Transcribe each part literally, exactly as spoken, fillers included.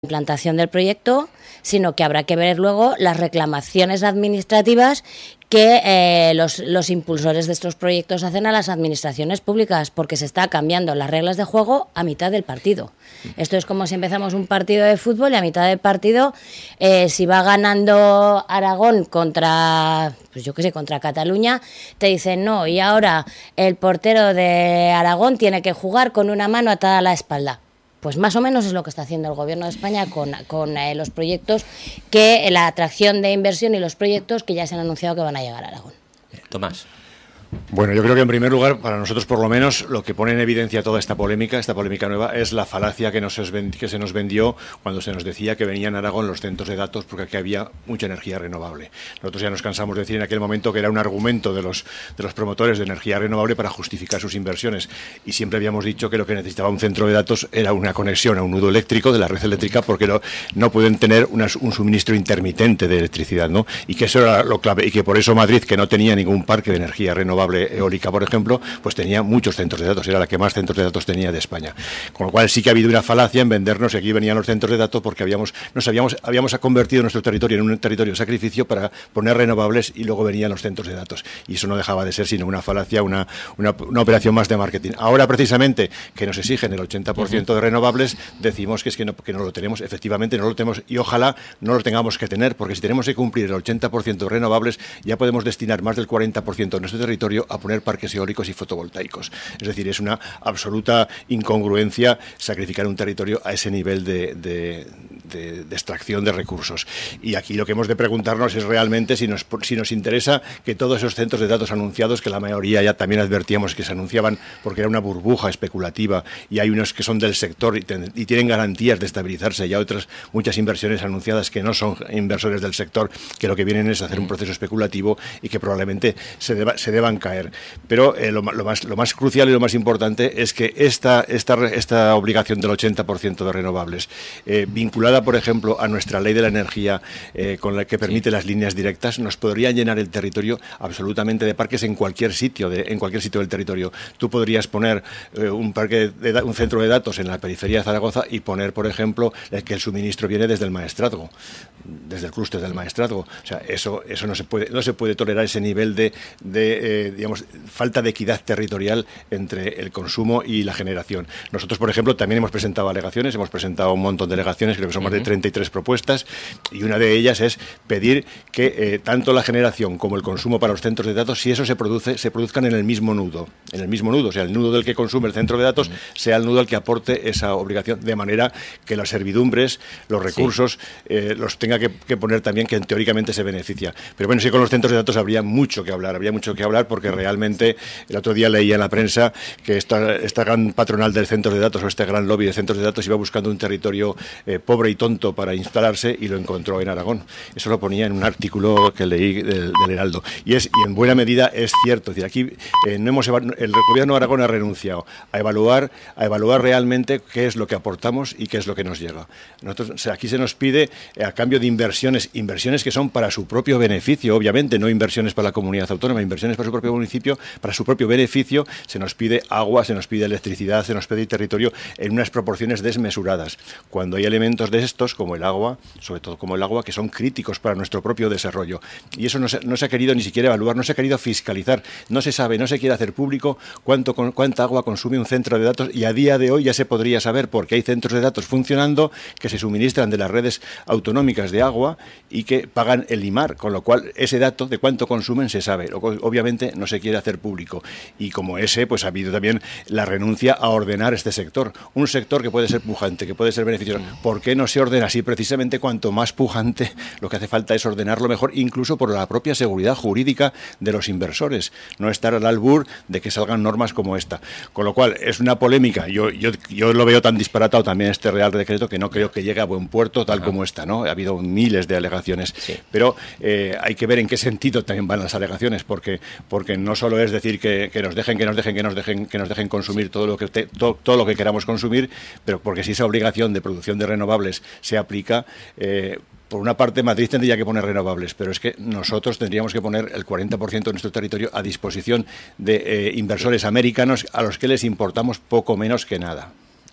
implantación del proyecto, sino que habrá que ver luego las reclamaciones administrativas que eh, los, los impulsores de estos proyectos hacen a las administraciones públicas, porque se está cambiando las reglas de juego a mitad del partido. Esto es como si empezamos un partido de fútbol y a mitad del partido, eh, si va ganando Aragón contra, pues yo qué sé, contra Cataluña, te dicen no, y ahora el portero de Aragón tiene que jugar con una mano atada a la espalda. Pues más o menos es lo que está haciendo el Gobierno de España con, con eh, los proyectos, que la atracción de inversión y los proyectos que ya se han anunciado que van a llegar a Aragón. Tomás. Bueno, yo creo que en primer lugar, para nosotros por lo menos, lo que pone en evidencia toda esta polémica, esta polémica nueva, es la falacia que, nos es, que se nos vendió cuando se nos decía que venían a Aragón los centros de datos porque aquí había mucha energía renovable. Nosotros ya nos cansamos de decir en aquel momento que era un argumento de los, de los promotores de energía renovable para justificar sus inversiones, y siempre habíamos dicho que lo que necesitaba un centro de datos era una conexión a un nudo eléctrico de la red eléctrica, porque no, no pueden tener una, un suministro intermitente de electricidad, ¿no? Y que eso era lo clave, y que por eso Madrid, que no tenía ningún parque de energía renovable eólica, por ejemplo, pues tenía muchos centros de datos, era la que más centros de datos tenía de España. Con lo cual sí que ha habido una falacia en vendernos que aquí venían los centros de datos porque habíamos, nos habíamos, habíamos convertido nuestro territorio en un territorio de sacrificio para poner renovables y luego venían los centros de datos. Y eso no dejaba de ser sino una falacia, una, una, una operación más de marketing. Ahora, precisamente, que nos exigen el ochenta por ciento de renovables, decimos que es que no, que no lo tenemos, efectivamente no lo tenemos, y ojalá no lo tengamos que tener, porque si tenemos que cumplir el ochenta por ciento de renovables, ya podemos destinar más del cuarenta por ciento de nuestro territorio a poner parques eólicos y fotovoltaicos. Es decir, es una absoluta incongruencia sacrificar un territorio a ese nivel de, de, de, de extracción de recursos. Y aquí lo que hemos de preguntarnos es realmente si nos, si nos interesa que todos esos centros de datos anunciados, que la mayoría ya también advertíamos que se anunciaban porque era una burbuja especulativa, y hay unos que son del sector y, ten, y tienen garantías de estabilizarse, y hay otras muchas inversiones anunciadas que no son inversores del sector, que lo que vienen es hacer un proceso especulativo y que probablemente se, deba, se deban caer. Pero eh, lo, lo, más, lo más crucial y lo más importante es que esta, esta, esta obligación del ochenta por ciento de renovables, eh, vinculada, por ejemplo, a nuestra ley de la energía, eh, con la que permite sí. las líneas directas, nos podría llenar el territorio absolutamente de parques en cualquier sitio, de, en cualquier sitio del territorio. Tú podrías poner eh, un parque, de, un centro de datos en la periferia de Zaragoza y poner, por ejemplo, que el suministro viene desde el maestrazgo, desde el clúster del maestrazgo. O sea, eso, eso no se puede, no se puede tolerar ese nivel de, de eh, digamos, falta de equidad territorial entre el consumo y la generación. Nosotros, por ejemplo, también hemos presentado alegaciones, hemos presentado un montón de alegaciones, creo que son más de treinta y tres propuestas, y una de ellas es pedir que eh, tanto la generación como el consumo para los centros de datos, si eso se produce, se produzcan en el mismo nudo, en el mismo nudo, o sea, el nudo del que consume el centro de datos uh-huh. sea el nudo al que aporte esa obligación, de manera que las servidumbres, los recursos, sí. eh, los tenga que, que poner también quien teóricamente se beneficia. Pero bueno, sí, con los centros de datos habría mucho que hablar, habría mucho que hablar porque realmente el otro día leía en la prensa que esta, esta gran patronal del centro de datos, o este gran lobby de centros de datos, iba buscando un territorio eh, pobre y tonto para instalarse, y lo encontró en Aragón. Eso lo ponía en un artículo que leí del, del Heraldo. Y, es, y en buena medida es cierto. Es decir, aquí eh, no hemos el gobierno de Aragón ha renunciado a evaluar, a evaluar realmente qué es lo que aportamos y qué es lo que nos llega. Nosotros, o sea, aquí se nos pide, eh, a cambio de inversiones, inversiones que son para su propio beneficio, obviamente, no inversiones para la comunidad autónoma, inversiones para su propio municipio, para su propio beneficio, se nos pide agua, se nos pide electricidad, se nos pide territorio en unas proporciones desmesuradas, cuando hay elementos de estos, como el agua, sobre todo como el agua, que son críticos para nuestro propio desarrollo. Y eso no se, no se ha querido ni siquiera evaluar, no se ha querido fiscalizar, no se sabe, no se quiere hacer público cuánto, cuánta agua consume un centro de datos, y a día de hoy ya se podría saber, porque hay centros de datos funcionando que se suministran de las redes autonómicas de agua y que pagan el I M A R, con lo cual ese dato de cuánto consumen se sabe. Obviamente no se quiere hacer público, y como ese, pues ha habido también la renuncia a ordenar este sector, un sector que puede ser pujante, que puede ser beneficioso. ¿Por qué no se ordena así? Precisamente cuanto más pujante, lo que hace falta es ordenarlo mejor, incluso por la propia seguridad jurídica de los inversores, no estar al albur de que salgan normas como esta. Con lo cual es una polémica, yo, yo, yo lo veo tan disparatado también este Real Decreto, que no creo que llegue a buen puerto tal Ajá. como está, ¿no? Ha habido miles de alegaciones, sí. pero eh, hay que ver en qué sentido también van las alegaciones, porque, porque no solo es decir que, que nos dejen, que nos dejen, que nos dejen, que nos dejen consumir todo lo que te, todo, todo lo que queramos consumir, pero porque si esa obligación de producción de renovables se aplica, eh, por una parte, Madrid tendría que poner renovables, pero es que nosotros tendríamos que poner el cuarenta por ciento de nuestro territorio a disposición de eh, inversores americanos a los que les importamos poco menos que nada.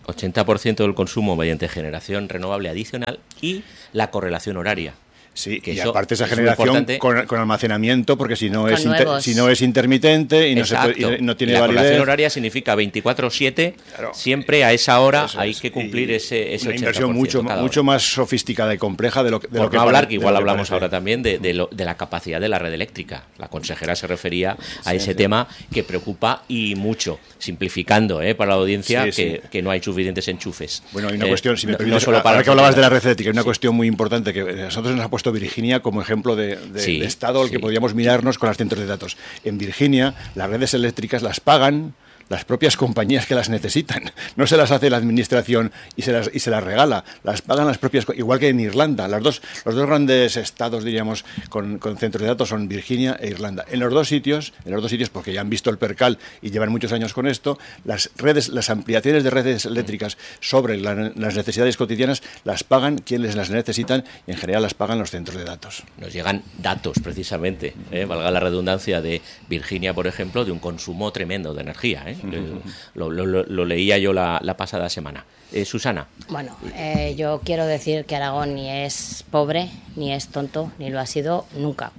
ochenta por ciento del consumo mediante generación renovable adicional y la correlación horaria. Sí, que y eso, aparte esa generación con, con almacenamiento, porque si no, es inter, si no es intermitente y no, se puede, y no tiene la validez. La correlación horaria significa veinticuatro siete, claro, siempre a esa hora es, hay que cumplir y ese, ese una inversión mucho, mucho más sofisticada y compleja de lo, de Por lo que no hablar, parece, que igual que hablamos parece. ahora también de, de, lo, de la capacidad de la red eléctrica. La consejera se refería a sí, ese sí. tema que preocupa y mucho, simplificando ¿eh? para la audiencia sí, sí. Que, que no hay suficientes enchufes. Bueno, hay una eh, cuestión, si me no, permites, no solo para ahora que hablabas de la red eléctrica, hay una sí. cuestión muy importante que nosotros nos ha puesto Virginia como ejemplo de, de, sí, de estado al sí. que podríamos mirarnos con los centros de datos. En Virginia, las redes eléctricas las pagan las propias compañías que las necesitan. No se las hace la administración y se las, y se las regala, las pagan las propias, igual que en Irlanda. Las dos, los dos grandes estados, diríamos, con, con centros de datos son Virginia e Irlanda. En los dos sitios, en los dos sitios, porque ya han visto el percal y llevan muchos años con esto, las redes, las ampliaciones de redes eléctricas sobre la, las necesidades cotidianas las pagan quienes las necesitan y en general las pagan los centros de datos. Nos llegan datos, precisamente, ¿eh? valga la redundancia, de Virginia, por ejemplo, de un consumo tremendo de energía, ¿eh? Lo, lo, lo, lo leía yo la, la pasada semana. Eh, Susana. Bueno, eh, yo quiero decir que Aragón ni es pobre, ni es tonto, ni lo ha sido nunca.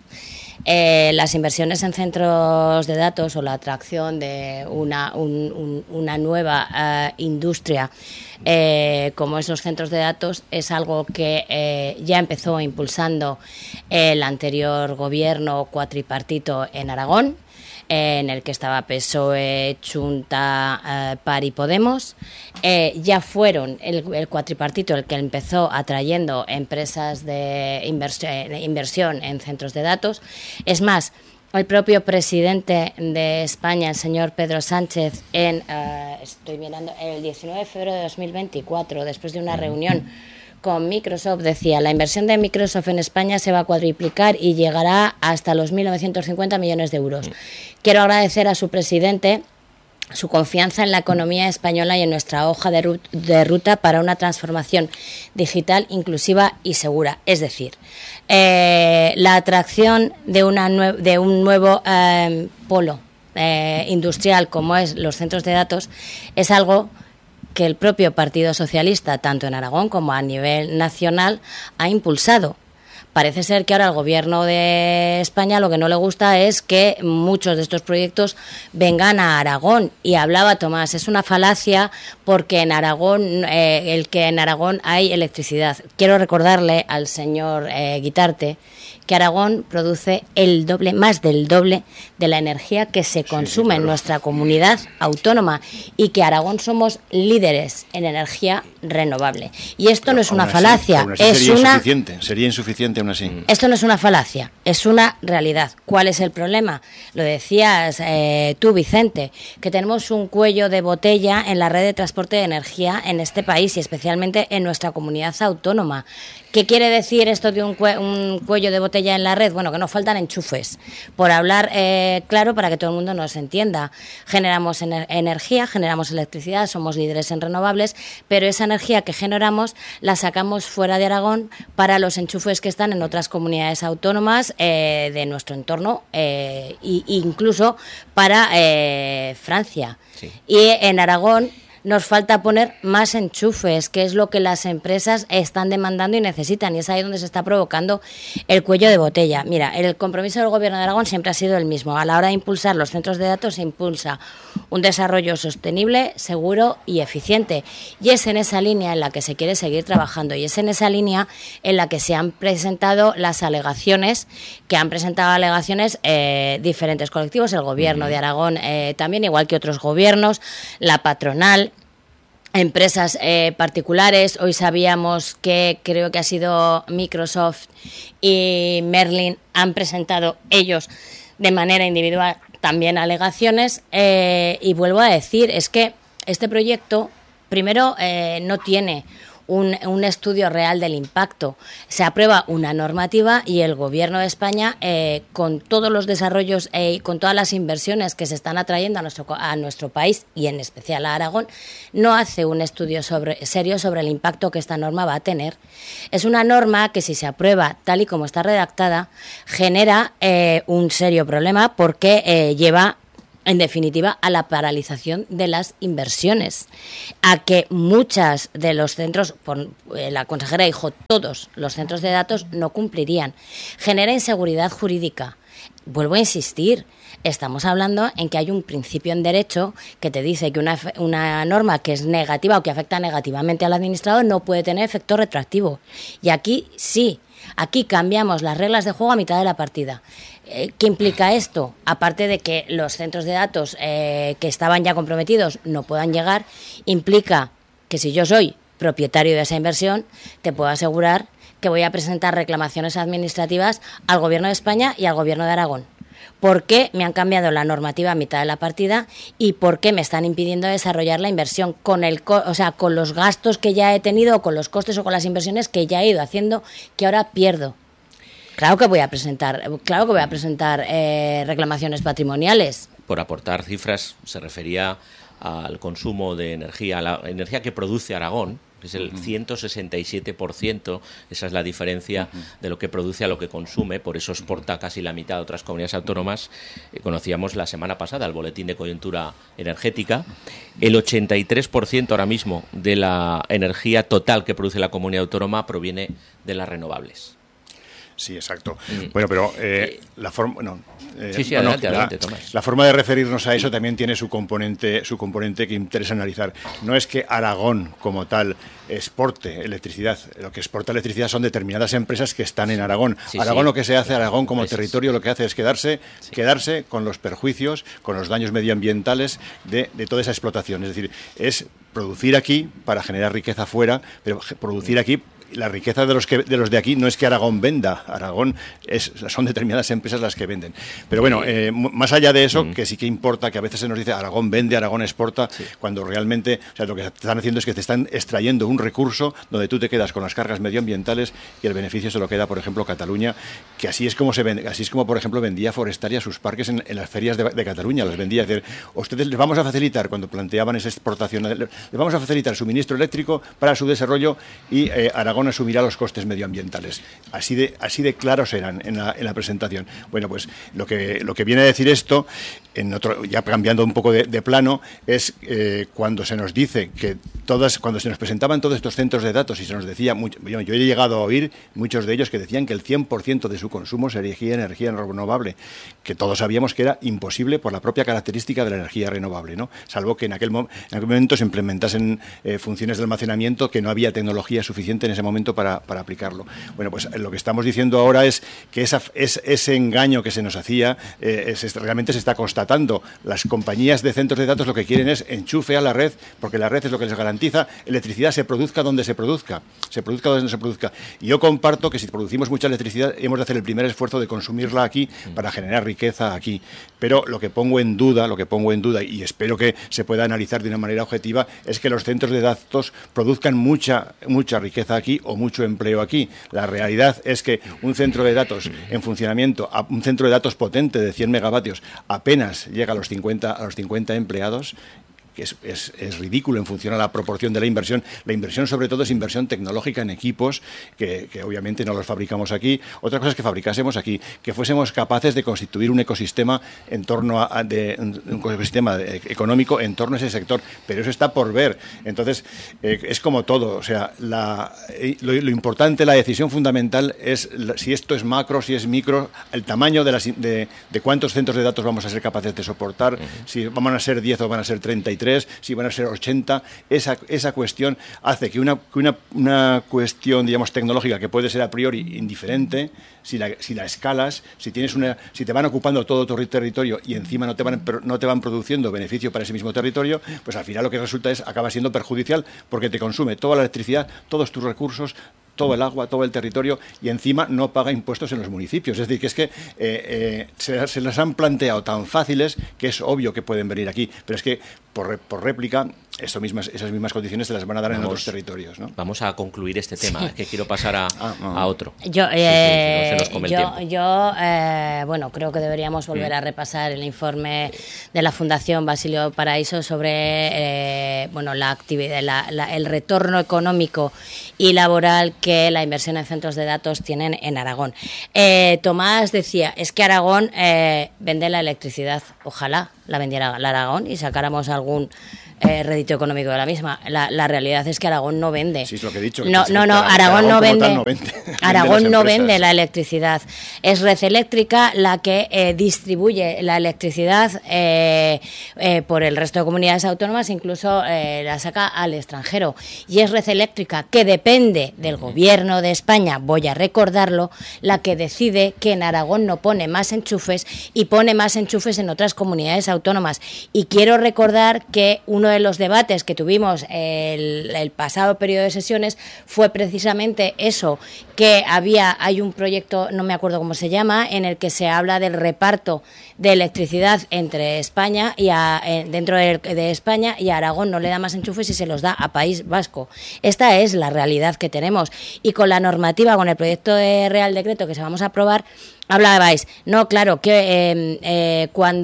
Eh, las inversiones en centros de datos o la atracción de una, un, un, una nueva uh, industria eh, como esos centros de datos es algo que eh, ya empezó impulsando el anterior gobierno cuatripartito en Aragón, en el que estaba P S O E, Chunta, eh, P A R y Podemos. Eh, ya fueron el, el cuatripartito el que empezó atrayendo empresas de inversión, inversión en centros de datos. Es más, el propio presidente de España, el señor Pedro Sánchez, en eh, estoy mirando el diecinueve de febrero de dos mil veinticuatro, después de una reunión con Microsoft, decía: la inversión de Microsoft en España se va a cuadriplicar y llegará hasta los mil novecientos cincuenta millones de euros. Quiero agradecer a su presidente su confianza en la economía española y en nuestra hoja de, rut- de ruta para una transformación digital, inclusiva y segura. Es decir, eh, la atracción de, una nue- de un nuevo eh, polo eh, industrial como es los centros de datos es algo que el propio Partido Socialista, tanto en Aragón como a nivel nacional, ha impulsado. Parece ser que ahora al Gobierno de España lo que no le gusta es que muchos de estos proyectos vengan a Aragón. Y hablaba Tomás, es una falacia porque en Aragón, eh, el que en Aragón hay electricidad. Quiero recordarle al señor eh, Guitarte que Aragón produce el doble, más del doble de la energía que se consume sí, sí, claro. en nuestra comunidad autónoma y que Aragón somos líderes en energía renovable. Y esto Pero no es una así, falacia, así es sería una insuficiente, sería insuficiente aún así. Esto no es una falacia, es una realidad. ¿Cuál es el problema? Lo decías eh, tú, Vicente, que tenemos un cuello de botella en la red de transporte de energía en este país y especialmente en nuestra comunidad autónoma. ¿Qué quiere decir esto de un, cue- un cuello de botella en la red? Bueno, que nos faltan enchufes. Por hablar eh, claro, para que todo el mundo nos entienda. Generamos ener- energía, generamos electricidad, somos líderes en renovables, pero esa energía que generamos la sacamos fuera de Aragón para los enchufes que están en otras comunidades autónomas eh, de nuestro entorno e eh, incluso para eh, Francia. Sí. Y en Aragón nos falta poner más enchufes, que es lo que las empresas están demandando y necesitan, y es ahí donde se está provocando el cuello de botella. Mira, el compromiso del Gobierno de Aragón siempre ha sido el mismo. A la hora de impulsar los centros de datos se impulsa un desarrollo sostenible, seguro y eficiente. Y es en esa línea en la que se quiere seguir trabajando, y es en esa línea en la que se han presentado las alegaciones, que han presentado alegaciones eh, diferentes colectivos, el Gobierno de Aragón eh, también, igual que otros gobiernos, la patronal, empresas eh, particulares. Hoy sabíamos que creo que ha sido Microsoft y Merlin han presentado ellos de manera individual también alegaciones eh, y vuelvo a decir, es que este proyecto primero eh, no tiene Un, un estudio real del impacto. Se aprueba una normativa y el Gobierno de España, eh, con todos los desarrollos y eh, con todas las inversiones que se están atrayendo a nuestro, a nuestro país y en especial a Aragón, no hace un estudio sobre, serio sobre el impacto que esta norma va a tener. Es una norma que, si se aprueba tal y como está redactada, genera eh, un serio problema porque eh, lleva en definitiva, a la paralización de las inversiones, a que muchas de los centros, por, eh, la consejera dijo, todos los centros de datos no cumplirían. Genera inseguridad jurídica. Vuelvo a insistir, estamos hablando en que hay un principio en derecho que te dice que una, una norma que es negativa o que afecta negativamente al administrador no puede tener efecto retroactivo. Y aquí sí, aquí cambiamos las reglas de juego a mitad de la partida. ¿Qué implica esto? Aparte de que los centros de datos eh, que estaban ya comprometidos no puedan llegar, implica que si yo soy propietario de esa inversión, te puedo asegurar que voy a presentar reclamaciones administrativas al Gobierno de España y al Gobierno de Aragón. ¿Por qué me han cambiado la normativa a mitad de la partida y por qué me están impidiendo desarrollar la inversión con el, o sea, con los gastos que ya he tenido, con los costes o con las inversiones que ya he ido haciendo, que ahora pierdo? Claro que voy a presentar, claro que voy a presentar eh, reclamaciones patrimoniales. Por aportar cifras, se refería al consumo de energía, a la energía que produce Aragón, que es el ciento sesenta y siete por ciento, esa es la diferencia de lo que produce a lo que consume, por eso exporta casi la mitad a otras comunidades autónomas. Eh, conocíamos la semana pasada el boletín de coyuntura energética, el ochenta y tres por ciento ahora mismo de la energía total que produce la comunidad autónoma proviene de las renovables. Sí, exacto. Mm. Bueno, pero eh, la forma... No, eh, sí, sí, no, adelante, no, adelante, la, Tomás. La forma de referirnos a eso también tiene su componente, su componente que interesa analizar. No es que Aragón, como tal, exporte electricidad. Lo que exporta electricidad son determinadas empresas que están en Aragón. Sí, Aragón sí. Lo que se hace, Aragón como pues territorio, lo que hace es quedarse, sí. quedarse con los perjuicios, con los daños medioambientales de, de toda esa explotación. Es decir, es producir aquí para generar riqueza fuera, pero producir aquí... La riqueza de los que de los de aquí no es que Aragón venda, Aragón es, son determinadas empresas las que venden. Pero bueno, eh, más allá de eso, mm. que sí que importa, que a veces se nos dice Aragón vende, Aragón exporta, sí. cuando realmente, o sea, lo que están haciendo es que te están extrayendo un recurso donde tú te quedas con las cargas medioambientales y el beneficio se lo queda, por ejemplo, Cataluña, que así es como se vende, así es como, por ejemplo, vendía Forestaria sus parques en, en las ferias de, de Cataluña, los vendía, es decir, ustedes les vamos a facilitar, cuando planteaban esa exportación, les vamos a facilitar suministro eléctrico para su desarrollo y eh, Aragón asumirá los costes medioambientales. Así de, así de claros eran en la, en la presentación. Bueno, pues lo que, lo que viene a decir esto, en otro, ya cambiando un poco de, de plano, es eh, cuando se nos dice que todas, cuando se nos presentaban todos estos centros de datos y se nos decía, mucho, yo, yo he llegado a oír muchos de ellos que decían que el cien por ciento de su consumo se erigía en energía renovable, que todos sabíamos que era imposible por la propia característica de la energía renovable, ¿no? Salvo que en aquel, en aquel momento se implementasen eh, funciones de almacenamiento, que no había tecnología suficiente en ese momento para Para, para aplicarlo. Bueno, pues lo que estamos diciendo ahora es que esa, es, ese engaño que se nos hacía eh, es, realmente se está constatando. Las compañías de centros de datos lo que quieren es enchufe a la red, porque la red es lo que les garantiza electricidad, se produzca donde se produzca, se produzca donde se produzca. Y yo comparto que si producimos mucha electricidad hemos de hacer el primer esfuerzo de consumirla aquí para generar riqueza aquí. Pero lo que pongo en duda, lo que pongo en duda y espero que se pueda analizar de una manera objetiva es que los centros de datos produzcan mucha, mucha riqueza aquí o mucho empleo aquí. La realidad es que un centro de datos en funcionamiento, un centro de datos potente de cien megavatios, apenas llega a los cincuenta, a los cincuenta empleados, que es, es, es ridículo en función a la proporción de la inversión. La inversión, sobre todo, es inversión tecnológica en equipos, que, que obviamente no los fabricamos aquí. Otra cosa es que fabricásemos aquí, que fuésemos capaces de constituir un ecosistema en torno a, de, un ecosistema de, económico en torno a ese sector, pero eso está por ver. Entonces, eh, es como todo, o sea, la, lo, lo importante, la decisión fundamental es la, si esto es macro, si es micro, el tamaño de, las, de, de cuántos centros de datos vamos a ser capaces de soportar, uh-huh. si van a ser diez o van a ser treinta y tres, si van a ser ochenta, esa, esa cuestión hace que una, que una, una cuestión, digamos, tecnológica que puede ser a priori indiferente, si la, si la escalas, si tienes una, si te van ocupando todo tu territorio y encima no te van, no te van produciendo beneficio para ese mismo territorio, pues al final lo que resulta es, acaba siendo perjudicial porque te consume toda la electricidad, todos tus recursos, todo el agua, todo el territorio y encima no paga impuestos en los municipios. Es decir, que es que eh, eh, se, se las han planteado tan fáciles que es obvio que pueden venir aquí, pero es que por, por réplica, eso mismas, esas mismas condiciones se las van a dar vamos, en otros territorios, ¿no? Vamos a concluir este tema, sí. que quiero pasar a, ah, no. a otro. Yo, eh, sí, sí, si no yo, yo eh, bueno, creo que deberíamos volver mm. a repasar el informe de la Fundación Basilio Paraíso sobre eh, bueno, la actividad, la, la, el retorno económico y laboral que la inversión en centros de datos tienen en Aragón. Eh, Tomás decía, es que Aragón eh, vende la electricidad, ojalá la vendiera la Aragón y sacáramos algún eh, rédito económico de la misma. La, la realidad es que Aragón no vende. Sí, es lo que he dicho. No, no, no, Aragón, Aragón no vende. No vende. Aragón no vende la electricidad. Es Red Eléctrica la que eh, distribuye la electricidad eh, eh, por el resto de comunidades autónomas, incluso eh, la saca al extranjero. Y es Red Eléctrica, que depende del Gobierno de España, voy a recordarlo, la que decide que en Aragón no pone más enchufes y pone más enchufes en otras comunidades autónomas. Y quiero recordar que uno de los debates que tuvimos el, el pasado periodo de sesiones fue precisamente eso, que había, hay un proyecto, no me acuerdo cómo se llama, en el que se habla del reparto de electricidad entre España y a, eh, dentro de, de España, y a Aragón no le da más enchufes y se los da a País Vasco. Esta es la realidad que tenemos, y con la normativa, con el proyecto de Real Decreto que se vamos a aprobar, hablabais, no, claro, que eh, eh,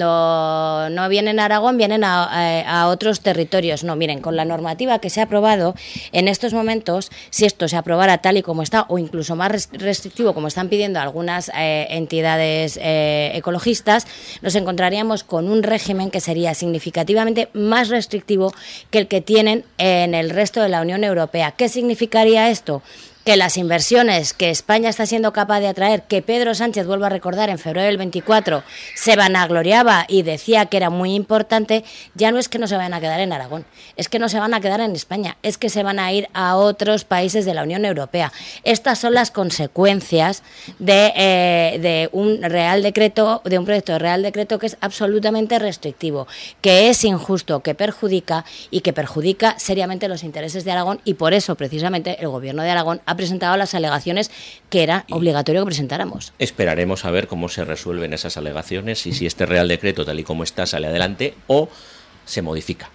cuando no vienen a Aragón, vienen a, a, a otros territorios. No, miren, con la normativa que se ha aprobado, en estos momentos, si esto se aprobara tal y como está, o incluso más restrictivo, como están pidiendo algunas eh, entidades eh, ecologistas, nos encontraríamos con un régimen que sería significativamente más restrictivo que el que tienen en el resto de la Unión Europea. ¿Qué significaría esto? Que las inversiones que España está siendo capaz de atraer, que Pedro Sánchez, vuelvo a recordar, en febrero del veinticuatro se vanagloriaba y decía que era muy importante, ya no es que no se vayan a quedar en Aragón, es que no se van a quedar en España, es que se van a ir a otros países de la Unión Europea. Estas son las consecuencias de, eh, de un Real Decreto, de un proyecto de Real Decreto que es absolutamente restrictivo, que es injusto, que perjudica y que perjudica seriamente los intereses de Aragón, y por eso precisamente el Gobierno de Aragón ha presentado las alegaciones que era obligatorio que presentáramos. Esperaremos a ver cómo se resuelven esas alegaciones y si este Real Decreto, tal y como está, sale adelante o se modifica.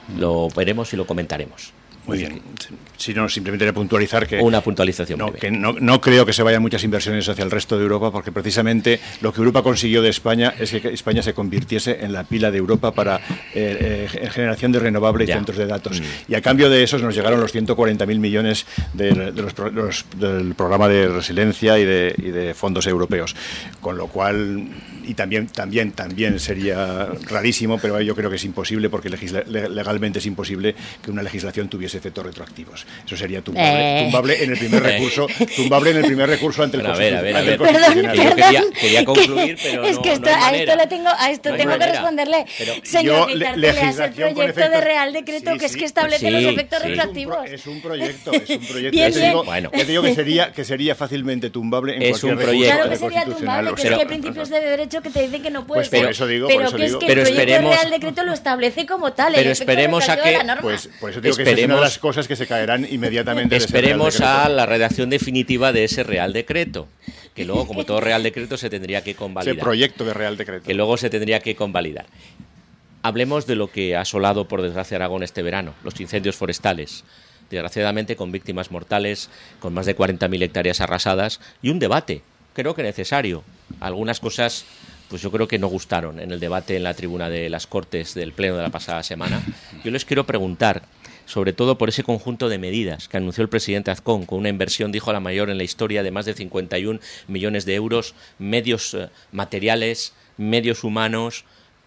Lo veremos y lo comentaremos. Muy bien. Si no, simplemente puntualizar que... Una puntualización no, breve. Que no, no creo que se vayan muchas inversiones hacia el resto de Europa, porque precisamente lo que Europa consiguió de España es que España se convirtiese en la pila de Europa para eh, eh, generación de renovable y ya. centros de datos. Mm. Y a cambio de eso nos llegaron los ciento cuarenta mil millones de, de los, los, del programa de resiliencia y de, y de fondos europeos. Con lo cual... Y también, también, también sería rarísimo, pero yo creo que es imposible, porque legisla, legalmente es imposible que una legislación tuviese efectos retroactivos. Eso sería tumbable, eh. tumbable en el primer recurso, tumbable en el primer recurso ante el Constitucional. A ver, a ver, a ver. Perdón, perdón, yo quería, quería concluir, pero es no, que esto, no a esto, lo tengo, a esto no tengo que responderle. Pero Señor Ricardo, leas el proyecto efectos, de Real Decreto, sí, que es que establece sí, los efectos sí. retroactivos. Es un, pro, es un proyecto, es un proyecto. Bien, bien. Digo, bueno. Yo digo que sería, que sería fácilmente tumbable en es cualquier un proyecto. Claro que sería tumbable, que es que hay principios de derecho que te dicen que no puede. Pues por eso digo, pero por eso que digo. es que pero el proyecto esperemos, de Real Decreto lo establece como tal. Pero esperemos a que... Pues por eso digo que es una de las cosas que se caerán inmediatamente. Esperemos a la redacción definitiva de ese Real Decreto, que luego, como todo Real Decreto, se tendría que convalidar. Ese proyecto de Real Decreto. Que luego se tendría que convalidar. Hablemos de lo que ha asolado, por desgracia, Aragón este verano, los incendios forestales. Desgraciadamente, con víctimas mortales, con más de cuarenta mil hectáreas arrasadas, y un debate, creo que necesario. Algunas cosas... pues yo creo que no gustaron en el debate en la tribuna de las Cortes del Pleno de la pasada semana. Yo les quiero preguntar, sobre todo por ese conjunto de medidas que anunció el presidente Azcón, con una inversión, dijo, la mayor en la historia, de más de cincuenta y un millones de euros, medios eh, materiales, medios humanos,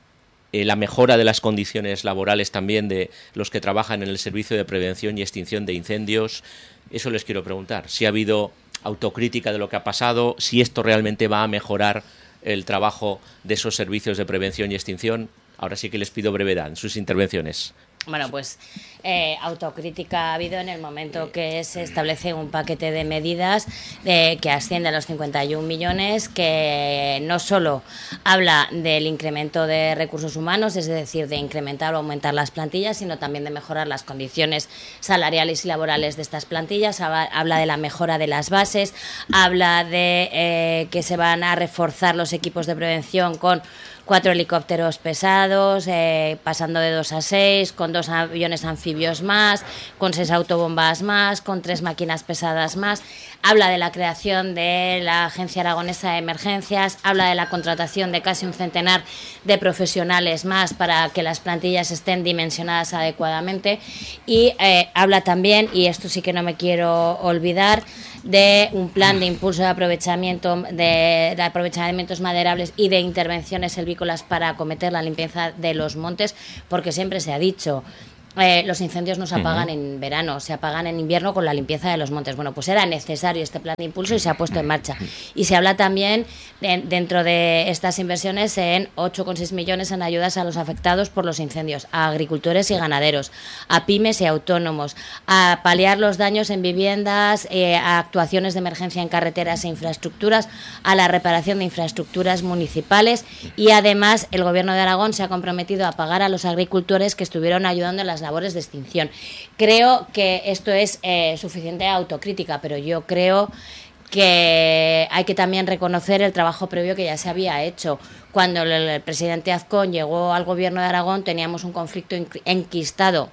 eh, la mejora de las condiciones laborales también de los que trabajan en el Servicio de Prevención y Extinción de Incendios. Eso les quiero preguntar, si ha habido autocrítica de lo que ha pasado, si esto realmente va a mejorar el trabajo de esos servicios de prevención y extinción. Ahora sí que les pido brevedad en sus intervenciones. Bueno, pues eh, autocrítica ha habido en el momento que se establece un paquete de medidas eh, que asciende a los cincuenta y un millones, que no solo habla del incremento de recursos humanos, es decir, de incrementar o aumentar las plantillas, sino también de mejorar las condiciones salariales y laborales de estas plantillas, habla de la mejora de las bases, habla de eh, que se van a reforzar los equipos de prevención con cuatro helicópteros pesados, eh, pasando de dos a seis, con dos aviones anfibios más, con seis autobombas más, con tres máquinas pesadas más. Habla de la creación de la Agencia Aragonesa de Emergencias, habla de la contratación de casi un centenar de profesionales más para que las plantillas estén dimensionadas adecuadamente y eh, habla también, y esto sí que no me quiero olvidar, de un plan de impulso de aprovechamiento de, de aprovechamientos maderables y de intervenciones silvícolas para acometer la limpieza de los montes, porque siempre se ha dicho Eh, los incendios no se apagan uh-huh. en verano, se apagan en invierno con la limpieza de los montes. Bueno, pues era necesario este plan de impulso y se ha puesto en marcha. Y se habla también de, dentro de estas inversiones en ocho coma seis millones en ayudas a los afectados por los incendios, a agricultores y ganaderos, a pymes y autónomos, a paliar los daños en viviendas, eh, a actuaciones de emergencia en carreteras e infraestructuras, a la reparación de infraestructuras municipales, y además el Gobierno de Aragón se ha comprometido a pagar a los agricultores que estuvieron ayudando en las labores de extinción. Creo que esto es eh, suficiente autocrítica, pero yo creo que hay que también reconocer el trabajo previo que ya se había hecho. Cuando el, el presidente Azcón llegó al Gobierno de Aragón, teníamos un conflicto enquistado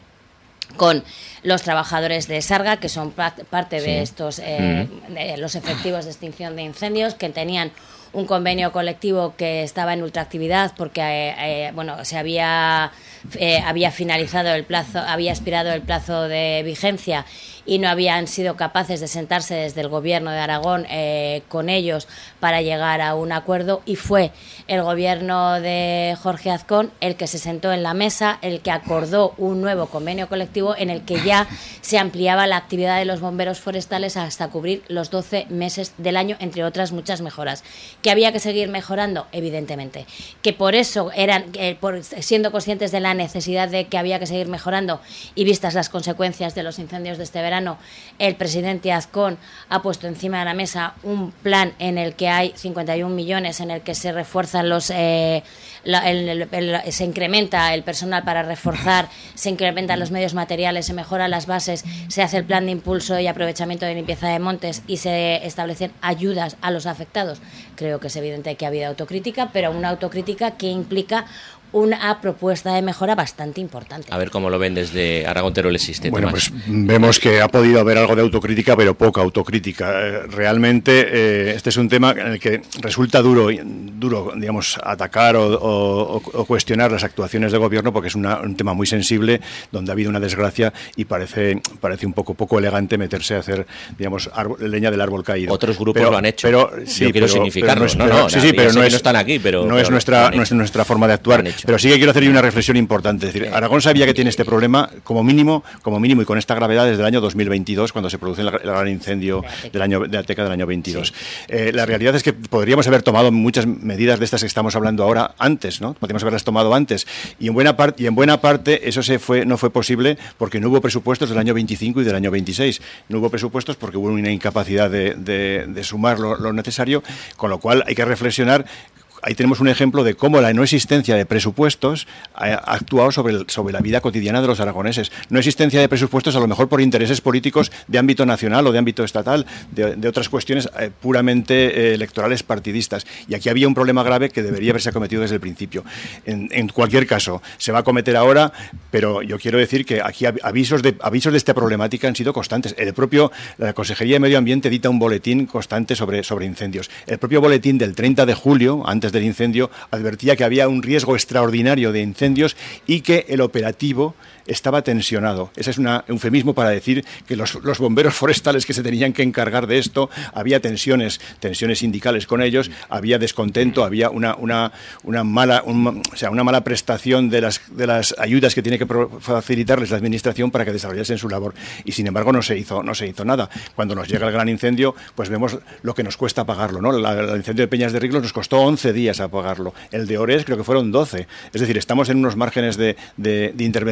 con los trabajadores de Sarga, que son parte sí. de estos eh, mm. de los efectivos de extinción de incendios, que tenían un convenio colectivo que estaba en ultraactividad porque eh, eh, bueno, se había eh, había finalizado el plazo, había expirado el plazo de vigencia y no habían sido capaces de sentarse desde el Gobierno de Aragón eh, con ellos para llegar a un acuerdo, y fue el Gobierno de Jorge Azcón el que se sentó en la mesa, el que acordó un nuevo convenio colectivo en el que ya se ampliaba la actividad de los bomberos forestales hasta cubrir los doce meses del año, entre otras muchas mejoras. ¿Que había que seguir mejorando? Evidentemente. ¿Que por eso eran, eh, por, siendo conscientes de la necesidad de que había que seguir mejorando y vistas las consecuencias de los incendios de este verano, el presidente Azcón ha puesto encima de la mesa un plan en el que hay cincuenta y un millones, en el que se refuerzan los eh, la, el, el, el, se incrementa el personal para reforzar, se incrementan los medios materiales, se mejoran las bases, se hace el plan de impulso y aprovechamiento de limpieza de montes y se establecen ayudas a los afectados. Creo que es evidente que ha habido autocrítica, pero una autocrítica que implica una propuesta de mejora bastante importante. A ver cómo lo ven desde Aragón Teruel existe. Bueno, Tomás. pues vemos que ha podido haber algo de autocrítica, pero poca autocrítica. Eh, realmente eh, este es un tema en el que resulta duro, duro, digamos, atacar o, o, o cuestionar las actuaciones de gobierno, porque es una, un tema muy sensible, donde ha habido una desgracia y parece, parece un poco poco elegante meterse a hacer, digamos, árbol, leña del árbol caído. Otros grupos pero, lo han hecho. Pero sí, Yo quiero pero, significarlo. Pero no, no, no, sí, sí, pero no, es, no están aquí, pero no pero es nuestra, no es nuestra forma de actuar. Pero sí que quiero hacer una reflexión importante. Es decir, Aragón sabía que tiene este problema como mínimo, como mínimo y con esta gravedad desde el año dos mil veintidós, cuando se produce el, el gran incendio del año, de la Teca del año veintidós. Sí. Eh, la realidad es que podríamos haber tomado muchas medidas de estas que estamos hablando ahora antes, ¿no? Podríamos haberlas tomado antes. Y en buena parte, y en buena parte eso se fue, no fue posible porque no hubo presupuestos del año veinticinco y del año veintiséis. No hubo presupuestos porque hubo una incapacidad de, de, de sumar lo, lo necesario, con lo cual hay que reflexionar. Ahí tenemos un ejemplo de cómo la no existencia de presupuestos ha actuado sobre, el, sobre la vida cotidiana de los aragoneses. No existencia de presupuestos a lo mejor por intereses políticos de ámbito nacional o de ámbito estatal, de, de otras cuestiones eh, puramente eh, electorales partidistas. Y aquí había un problema grave que debería haberse acometido desde el principio. En, en cualquier caso, se va a acometer ahora, pero yo quiero decir que aquí avisos de, avisos de esta problemática han sido constantes. El propio, la Consejería de Medio Ambiente edita un boletín constante sobre, sobre incendios. El propio boletín del treinta de julio, antes del incendio, advertía que había un riesgo extraordinario de incendios y que el operativo estaba tensionado. Ese es un eufemismo para decir que los, los bomberos forestales que se tenían que encargar de esto, había tensiones, tensiones sindicales con ellos, había descontento, había una, una, una mala, un, o sea, una mala prestación de las, de las ayudas que tiene que facilitarles la administración para que desarrollasen su labor. Y sin embargo no se hizo, no se hizo nada. Cuando nos llega el gran incendio, pues vemos lo que nos cuesta pagarlo, ¿no? La, el incendio de Peñas de Riglos nos costó once días a pagarlo. El de Ores creo que fueron doce. Es decir, estamos en unos márgenes de, de, de intervención muy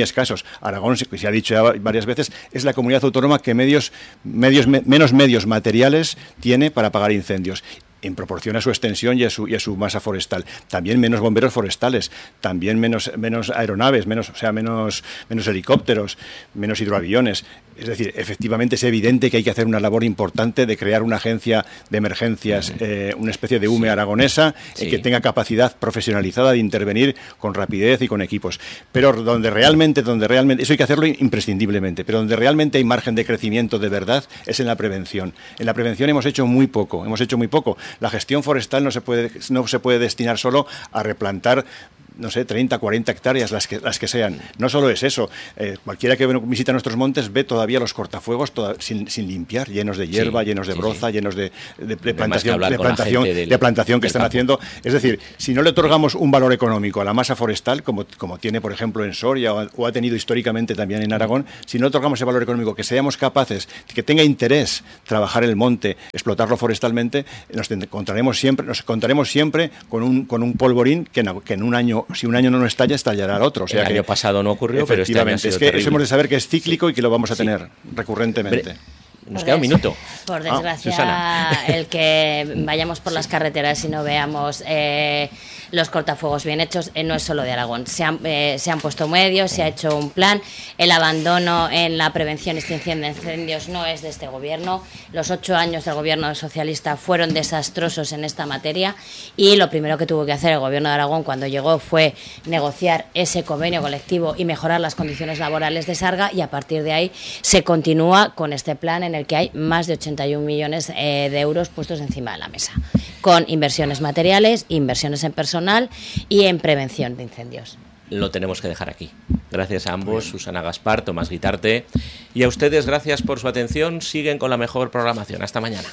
escasos. Aragón, se ha dicho ya varias veces, es la comunidad autónoma que medios, medios me, menos medios materiales tiene para apagar incendios, en proporción a su extensión y a su, y a su masa forestal. También menos bomberos forestales, también menos, menos aeronaves, menos, o sea, menos, menos helicópteros, menos hidroaviones. Es decir, efectivamente es evidente que hay que hacer una labor importante de crear una agencia de emergencias, eh, una especie de U M E aragonesa, sí. eh, que tenga capacidad profesionalizada de intervenir con rapidez y con equipos. Pero donde realmente, donde realmente, eso hay que hacerlo imprescindiblemente, pero donde realmente hay margen de crecimiento de verdad es en la prevención. En la prevención hemos hecho muy poco, hemos hecho muy poco. La gestión forestal no se puede, no se puede destinar solo a replantar, no sé, treinta, cuarenta hectáreas, las que, las que sean. No solo es eso. Eh, cualquiera que visita nuestros montes ve todavía los cortafuegos toda, sin, sin limpiar, llenos de hierba, sí, llenos de sí, broza, sí. llenos de, de, de plantación, de plantación, del, de plantación que están campo. haciendo. Es decir, si no le otorgamos un valor económico a la masa forestal, como, como tiene, por ejemplo, en Soria o, o ha tenido históricamente también en Aragón, si no otorgamos ese valor económico, que seamos capaces, que tenga interés trabajar el monte, explotarlo forestalmente, nos encontraremos siempre, nos encontraremos siempre con un, con un polvorín que en, que en un año, si un año no nos estalla, estallará el otro. O sea, el que, año pasado no ocurrió, pero este año ha sido es que terrible. Eso hemos de saber que es cíclico sí. y que lo vamos a tener sí. recurrentemente. Bre Nos por queda un minuto. Por desgracia, ah, el que vayamos por sí. las carreteras y no veamos eh, los cortafuegos bien hechos, eh, no es solo de Aragón. Se han, eh, se han puesto medios, se ha hecho un plan. El abandono en la prevención y extinción de incendios no es de este gobierno. Los ocho años del gobierno socialista fueron desastrosos en esta materia y lo primero que tuvo que hacer el gobierno de Aragón cuando llegó fue negociar ese convenio colectivo y mejorar las condiciones laborales de Sarga, y a partir de ahí se continúa con este plan en el que hay más de ochenta y un millones eh, de euros puestos encima de la mesa, con inversiones materiales, inversiones en personal y en prevención de incendios. Lo tenemos que dejar aquí. Gracias a ambos, Susana Gaspar, Tomás Guitarte, y a ustedes gracias por su atención. Siguen con la mejor programación. Hasta mañana.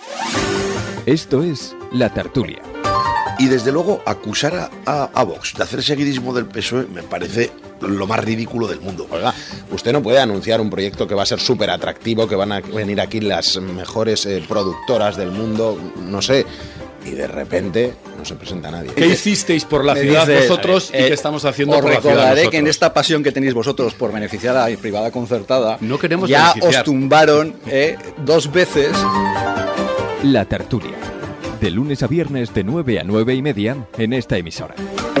Esto es La Tertulia. Y desde luego acusar a, a, a Vox de hacer seguidismo del P S O E me parece lo más ridículo del mundo. Oiga, usted no puede anunciar un proyecto que va a ser súper atractivo, que van a venir aquí las mejores eh, productoras del mundo, no sé, y de repente no se presenta nadie. ¿Qué hicisteis por la ciudad dice, vosotros ver, eh, y qué estamos haciendo por la ciudad nosotros? Os recordaré que en esta pasión que tenéis vosotros por beneficiar a la privada concertada, no queremos ya beneficiar. Os tumbaron eh, dos veces. La Tertulia, de lunes a viernes de nueve a nueve y media en esta emisora.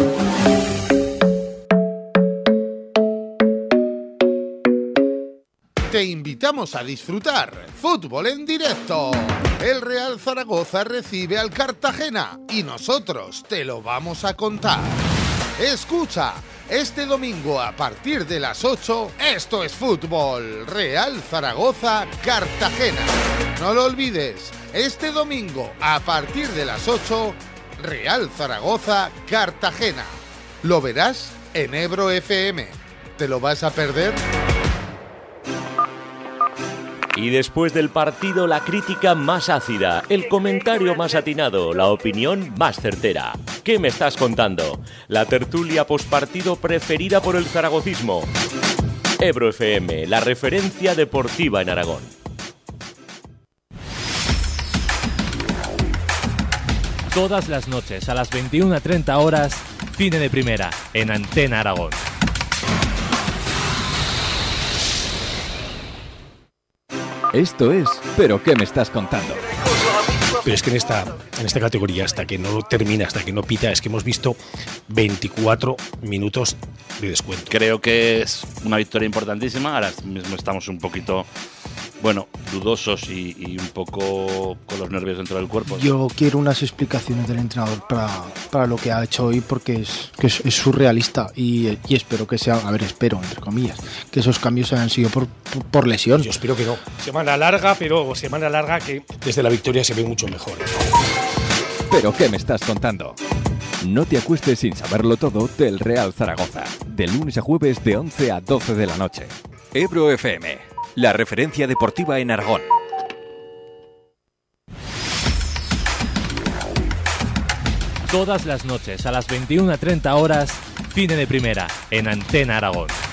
Te invitamos a disfrutar fútbol en directo. El Real Zaragoza recibe al Cartagena y nosotros te lo vamos a contar. Escucha, este domingo a partir de las ocho, esto es fútbol. Real Zaragoza, Cartagena. No lo olvides, este domingo a partir de las ocho, Real Zaragoza, Cartagena. Lo verás en Ebro F M. ¿Te lo vas a perder? Y después del partido, la crítica más ácida, el comentario más atinado, la opinión más certera. ¿Qué me estás contando? La tertulia postpartido preferida por el zaragocismo. Ebro F M, la referencia deportiva en Aragón. Todas las noches a las veintiuna treinta horas, cine de primera, en Antena Aragón. Esto es ¿Pero qué me estás contando? Pero es que en esta, en esta categoría, hasta que no termina, hasta que no pita, es que hemos visto veinticuatro minutos de descuento. Creo que es una victoria importantísima. Ahora mismo estamos un poquito, bueno, dudosos y, y un poco con los nervios dentro del cuerpo. Yo quiero unas explicaciones del entrenador para, para lo que ha hecho hoy, porque es, que es, es surrealista y, y espero que sea, a ver, espero, entre comillas, que esos cambios hayan sido por, por, por lesión. Yo espero que no. Semana larga, pero semana larga que desde la victoria se ve mucho mejor. ¿Pero qué me estás contando? No te acuestes sin saberlo todo del Real Zaragoza. De lunes a jueves de once a doce de la noche. Ebro F M, la referencia deportiva en Aragón. Todas las noches a las veintiuna treinta horas, cine de primera, en Antena Aragón.